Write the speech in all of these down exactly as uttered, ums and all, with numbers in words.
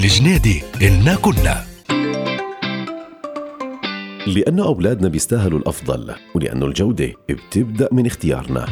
جنيدي إنا كنا. لأنه أولادنا بيستاهلوا الأفضل، ولأنه الجودة بتبدأ من اختيارنا.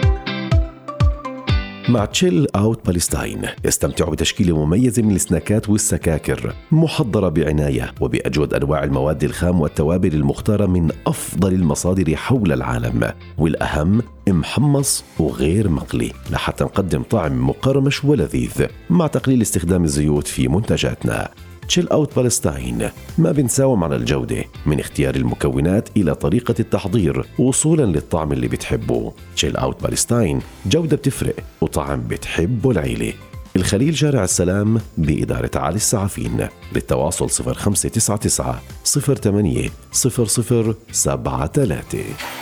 مع تشيل أوت بالستاين استمتعوا بتشكيلة مميزة من السناكات والسكاكر محضرة بعناية وبأجود أنواع المواد الخام والتوابل المختارة من أفضل المصادر حول العالم، والأهم محمص وغير مقلي لحتى نقدم طعم مقرمش ولذيذ مع تقليل استخدام الزيوت في منتجاتنا. تشيل أوت بالستاين ما بنساوم على الجودة من اختيار المكونات إلى طريقة التحضير وصولا للطعم اللي بتحبه. تشيل أوت بالستاين جودة بتفرق وطعم بتحبه العيلة. الخليل شارع السلام بإدارة علي السعفين. للتواصل صفر خمسة تسعة تسعة صفر ثمانية صفر صفر سبعة ثلاثة.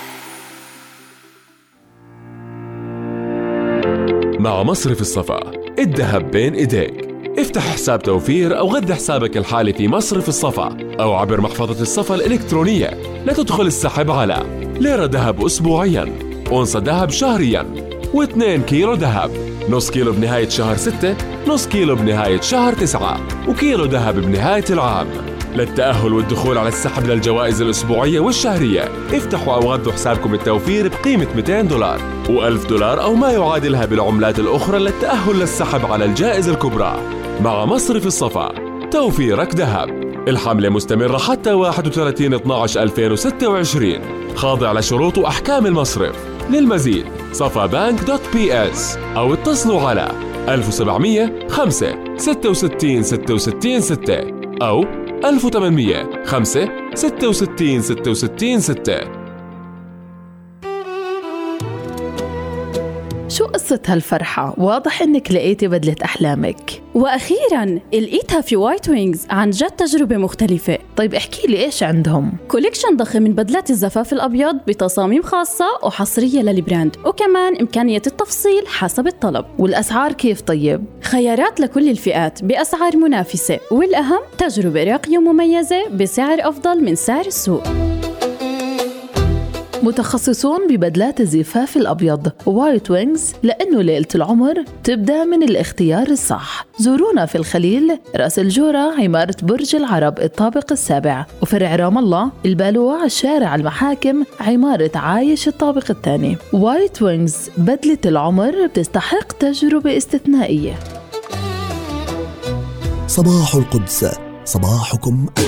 مع مصرف الصفا الذهب بين إيديك. افتح حساب توفير أو غذي حسابك الحالي في مصرف الصفا أو عبر محفظة الصفا الإلكترونية لتدخل السحب على ليرة ذهب أسبوعياً، أونصة ذهب شهرياً، واثنين كيلو ذهب، نص كيلو بنهاية شهر ستة، نص كيلو بنهاية شهر تسعة، وكيلو ذهب بنهاية العام. للتأهل والدخول على السحب للجوائز الأسبوعية والشهرية افتحوا أو غذوا حسابكم التوفير بقيمة مئتين دولار وألف دولار أو ما يعادلها بالعملات الأخرى للتأهل للسحب على الجائزة الكبرى. مع مصرف الصفا توفيرك ذهب. الحملة مستمرة حتى واحد وثلاثين اثني عشر ألفين وستة وعشرين، خاضع لشروط وأحكام المصرف. للمزيد صفا بانك دوت بي اس أو اتصلوا على ألف وسبعمية خمسة ستة وستين ستة وستين ستة أو ألف وثمانمية خمسة ستة وستين ستة وستين ستة. شو قصة هالفرحة؟ واضح إنك لقيتي بدلة أحلامك. وأخيراً لقيتها في وايت وينجز، عن جد تجربة مختلفة. طيب احكي لي إيش عندهم؟ كوليكشن ضخم من بدلات الزفاف الأبيض بتصاميم خاصة وحصرية للبراند، وكمان إمكانية التفصيل حسب الطلب. والأسعار كيف طيب؟ خيارات لكل الفئات بأسعار منافسة، والأهم تجربة راقية ومميزة بسعر أفضل من سعر السوق. متخصصون ببدلات الزفاف الأبيض وايت وينجز، لأنه ليلة العمر تبدأ من الاختيار الصح. زورونا في الخليل، رأس الجورة، عمارة برج العرب الطابق السابع، وفرع رام الله البالوع الشارع المحاكم عمارة عايش الطابق الثاني. وايت وينجز، بدلة العمر بتستحق تجربة استثنائية. صباح القدس، صباحكم